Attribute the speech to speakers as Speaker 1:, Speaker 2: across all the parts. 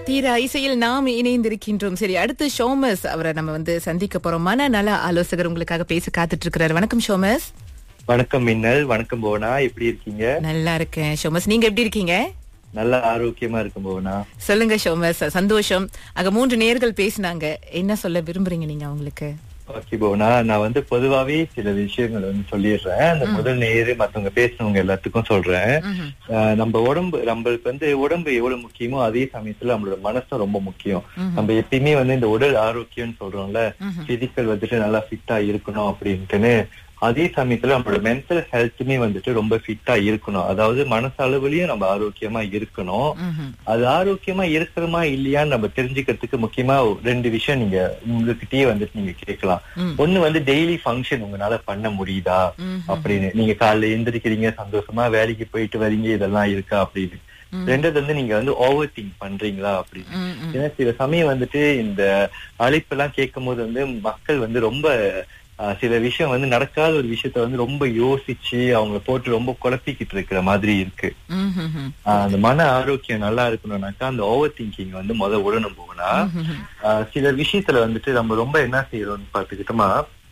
Speaker 1: தீரா இசையில் நாம் இணைந்திருக்கின்றோம். சரி, அடுத்து ஷோமஸ் அவரை நம்ம சந்திக்க போறோம். மனநல ஆலோசகர் உங்களுக்காக பேச காத்துட்டு இருக்கிறாரு. வணக்கம் ஷோமஸ்.
Speaker 2: வணக்கம் மின்னல். வணக்கம் போனா, எப்படி இருக்கீங்க?
Speaker 1: நல்லா இருக்கேன் ஷோமஸ், நீங்க எப்படி இருக்கீங்க?
Speaker 2: நல்லா ஆரோக்கியமா இருக்கும் போனா.
Speaker 1: சொல்லுங்க ஷோமஸ். சந்தோஷம். அங்க 3 நேயர்கள் பேசினாங்க. என்ன சொல்ல விரும்புறீங்க நீங்க அவங்களுக்கு?
Speaker 2: ஓகே போனா, நான் பொதுவாவே சில விஷயங்கள் சொல்லிடுறேன். அந்த முதல் நேரு மத்தவங்க பேசினவங்க எல்லாத்துக்கும் சொல்றேன். நம்ம நம்மளுக்கு உடம்பு எவ்வளவு முக்கியமோ அதே சமயத்துல நம்மளோட மனசும் ரொம்ப முக்கியம். நம்ம எப்பயுமே இந்த உடல் ஆரோக்கியம்னு சொல்றோம்ல, பிசிக்கல் நல்லா ஃபிட்டா இருக்கணும் அப்படின்ட்டுன்னு, அதே சமயத்துல நம்மளோட மென்டல் ஹெல்த்துமே ரொம்ப ஃபிட்டா இருக்கணும். அதாவது மனசளவுலயும் நம்ம ஆரோக்கியமா இருக்கணும். அது ஆரோக்கியமா இருக்கிறோமா இல்லையான்னு நம்ம தெரிஞ்சுக்கிறதுக்கு முக்கியமா 2 விஷயம் நீங்க உங்ககிட்டயே நீங்க கேட்கலாம். ஒண்ணு டெய்லி ஃபங்க்ஷன் உங்களால பண்ண முடியுதா அப்படின்னு. நீங்க காலைல எந்திரிக்கிறீங்க, சந்தோஷமா வேலைக்கு போயிட்டு வரீங்க, இதெல்லாம் இருக்கா அப்படின்னு. 2வது நீங்க ஓவர் திங்க் பண்றீங்களா அப்படின்னு. ஏன்னா சில சமயம் இந்த அழைப்பு எல்லாம் கேட்கும் போது மக்கள் ரொம்ப சில விஷயம் நடக்காத ஒரு விஷயத்த ரொம்ப யோசிச்சு அவங்கள போட்டு ரொம்ப குழப்பிக்கிட்டு இருக்கிற மாதிரி இருக்கு. அந்த மன ஆரோக்கியம் நல்லா இருக்கணும்னாக்கா அந்த ஓவர் திங்கிங் விடணும் போனா. சில விஷயத்துல நம்ம ரொம்ப என்ன செய்யறோம்னு பாத்துக்கிட்டோமா,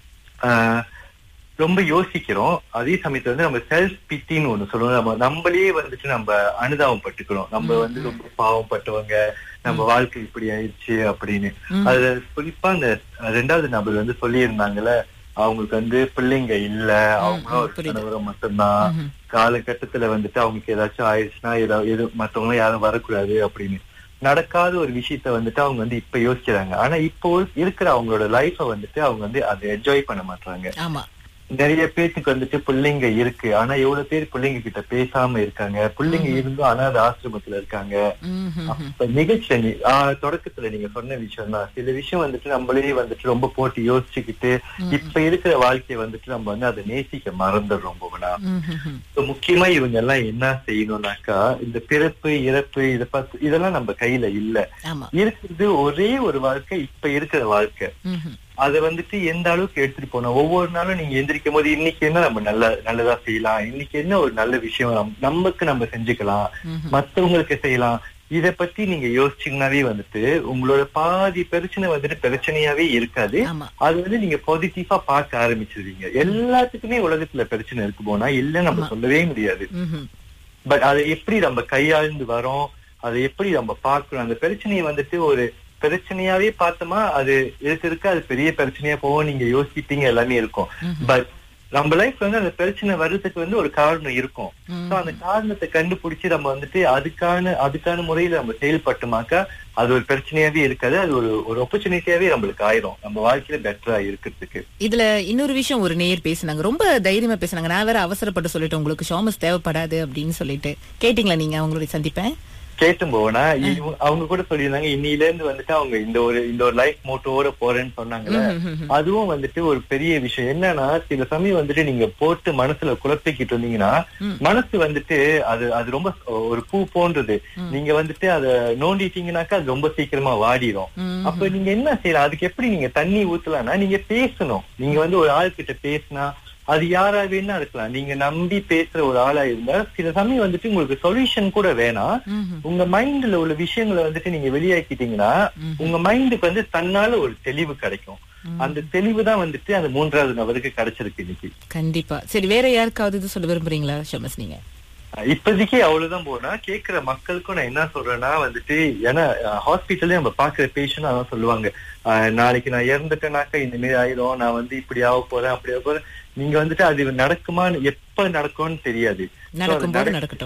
Speaker 2: ரொம்ப யோசிக்கிறோம். அதே சமயத்துல நம்ம செல்ஃப் பிட்டின்னு ஒண்ணு சொல்லுவோம். நம்மளே நம்ம அனுதாபம் பட்டுக்கிறோம். நம்ம ரொம்ப பாவப்பட்டவங்க, நம்ம வாழ்க்கை இப்படி ஆயிடுச்சு அப்படின்னு. அது குறிப்பா அந்த 2வது நபர் சொல்லி இருந்தாங்கல்ல, அவங்களுக்கு பிள்ளைங்க இல்ல, அவங்களும் ஒரு கணவரும் மட்டும்தான். காலகட்டத்துல அவங்களுக்கு ஏதாச்சும் ஆயிடுச்சுன்னா மத்தவங்களும் யாரும் வரக்கூடாது அப்படின்னு. நடக்காத ஒரு விஷயத்த அவங்க இப்ப யோசிக்கிறாங்க. ஆனா இப்போ இருக்கிற அவங்களோட லைஃப அவங்க அதை என்ஜாய் பண்ண மாட்டாங்க. நிறைய பேருக்கு பிள்ளைங்க இருக்கு, ஆனா எவ்வளவு பேர் பிள்ளைங்க கிட்ட பேசாம இருக்காங்க. பிள்ளைங்க இருந்தும் அனாதை ஆசிரமத்துல இருக்காங்க. அப்ப நிகழ்ச்சி தொடக்கத்துல நீங்க சொன்ன விஷயம் தான். சில விஷயம் நம்மளே ரொம்ப போட்டு யோசிச்சுக்கிட்டு இப்ப இருக்கிற வாழ்க்கைய நம்ம அதை நேசிக்க மறந்துடுறோம் போனா. முக்கியமா இவங்க எல்லாம் என்ன செய்யணும்னாக்கா, இந்த பிறப்பு இறப்பு இதெல்லாம் நம்ம கையில இல்ல. இருக்கிறது ஒரே ஒரு வாழ்க்கை, இப்ப இருக்கிற வாழ்க்கை. அதை எந்த அளவுக்கு எடுத்துட்டு போனோம். ஒவ்வொரு நாளும் நீங்க எந்திரிக்கும் போது இன்னைக்கு என்ன நம்ம நல்லதா செய்யலாம், இன்னைக்கு என்ன ஒரு நல்ல விஷயம் நமக்கு நம்ம செஞ்சுக்கலாம், மத்தவங்களுக்கு செய்யலாம். இத பத்தி நீங்க யோசிச்சீங்கன்னாவே உங்களோட பாதி பிரச்சனை பிரச்சனையாவே இருக்காது. அது நீங்க பாசிட்டிவா பார்க்க ஆரம்பிச்சிருவீங்க. எல்லாத்துக்குமே உலகத்துல பிரச்சனை இருக்கு போனா, இல்ல நம்ம சொல்லவே முடியாது. பட் அதை எப்படி நம்ம கையாழ்ந்து வரோம், அதை எப்படி நம்ம பார்க்கணும். அந்த பிரச்சனையை ஒரு பிரச்சனையாவே பார்த்தோமா, அது இருக்க அது பெரிய பிரச்சனையா போவோம், நீங்க யோசிப்பீங்க, எல்லாமே இருக்கும். பட் நம்ம லைஃப்ல அந்த பிரச்சனை வர்றதுக்கு ஒரு காரணம் இருக்கும். சோ அந்த காரணத்தை கண்டுபிடிச்சு நம்ம அதுக்கான முறையில நம்ம செயல்பட்டோமாக்கா அது ஒரு பிரச்சனையாவே இருக்காது. அது ஒரு ஆப்பர்ச்சுனிட்டியாவே நம்மளுக்கு ஆயிரும் நம்ம வாழ்க்கையில பெட்டரா இருக்கிறதுக்கு.
Speaker 1: இதுல இன்னொரு விஷயம், ஒரு நேயர் பேசினாங்க, ரொம்ப தைரியமா பேசினாங்க. நான் வேற அவசரப்பட்டு சொல்லிட்டேன் உங்களுக்கு ஷோமஸ் தேவைப்படாது அப்படின்னு சொல்லிட்டு. கேட்டீங்களா நீங்க அவங்களுடைய சந்திப்பேன்?
Speaker 2: கேட்டும் போனா அவங்க கூட சொல்லியிருந்தாங்க, இன்னில இருந்து அவங்க இந்த ஒரு லைஃப் மோட்டோட போறேன்னு சொன்னாங்கல்ல. அதுவும் ஒரு பெரிய விஷயம். என்னன்னா சில சமயம் நீங்க போட்டு மனசுல குழப்பிக்கிட்டு இருந்தீங்கன்னா, மனசு அது ரொம்ப ஒரு பூ போன்றது. நீங்க அதை நோண்டிட்டீங்கன்னாக்கா அது ரொம்ப சீக்கிரமா வாடிடும். அப்ப நீங்க என்ன செய்யலாம், அதுக்கு எப்படி நீங்க தண்ணி ஊத்தலாம்னா, நீங்க பேசணும். நீங்க ஒரு ஆள்கிட்ட பேசினா அது யாரா வேணா இருக்கலாம். நீங்க நம்பி பேசுற ஒரு ஆளா இருந்தா சில சமயம் உங்களுக்கு சொல்யூஷன் கூட வேணாம். உங்க மைண்ட்ல உள்ள விஷயங்களை நீங்க வெளியாக்கிட்டீங்கன்னா உங்க மைண்டுக்கு தன்னால ஒரு தெளிவு கிடைக்கும். அந்த தெளிவு தான் அந்த 3வது நபருக்கு கிடைச்சிருக்கு இன்னைக்கு.
Speaker 1: கண்டிப்பா. சரி, வேற யாருக்காவது இது சொல்ல விரும்புறீங்களா ஷோமஸ் நீங்க?
Speaker 2: இப்போதைக்கு அவ்வளவுதான் போனா. கேட்கிற மக்களுக்கும் நான் என்ன சொல்றேன்னா, ஏன்னா ஹாஸ்பிட்டல்ல நம்ம பாக்குற பேஷண்ட் அதான் சொல்லுவாங்க, நாளைக்கு நான் இறந்துட்டேனாக்கா இந்த மாதிரி ஆயிரும், நான் இப்படி ஆக போறேன் அப்படி ஆக போறேன். நீங்க அது நடக்குமா, எப்ப நடக்கும்னு தெரியாது. நடக்கும்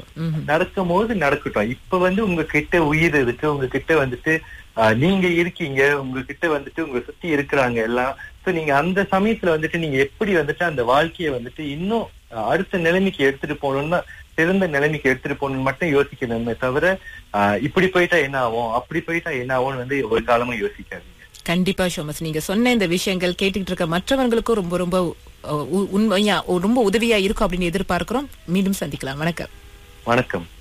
Speaker 2: போது நடக்கட்டும். இப்ப உங்ககிட்ட உயிர் இருக்கு, உங்ககிட்ட நீங்க இருக்கீங்க, உங்ககிட்ட உங்க சுத்தி இருக்கிறாங்க எல்லாம். சோ நீங்க அந்த சமயத்துல நீங்க எப்படி அந்த வாழ்க்கைய இன்னும் அடுத்த நிலைமைக்கு எடுத்துட்டு போகணும்னா, சிறந்த நிலைமைக்கு எடுத்துட்டு போகணும்னு மட்டும் யோசிக்கணுமே தவிர இப்படி போயிட்டா என்ன ஆகும், அப்படி போயிட்டா என்ன ஆகும்னு ஒரு காலமா யோசிக்காதீங்க.
Speaker 1: கண்டிப்பா ஷோமஸ், நீங்க சொன்ன இந்த விஷயங்கள் கேட்டுக்கிட்டு இருக்க மற்றவங்களுக்கும் ரொம்ப ரொம்ப உண்மையா ரொம்ப உதவியா இருக்கும் அப்படின்னு எதிர்பார்க்கிறோம். மீண்டும் சந்திக்கலாம். வணக்கம்.
Speaker 2: வணக்கம்.